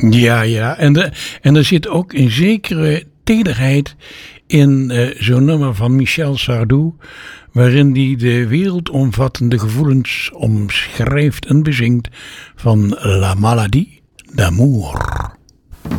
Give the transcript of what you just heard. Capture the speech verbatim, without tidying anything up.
Ja, ja. En, de, en er zit ook een zekere tederheid in uh, zo'n nummer van Michel Sardou, waarin hij de wereldomvattende gevoelens omschrijft en bezingt van La Maladie d'amour.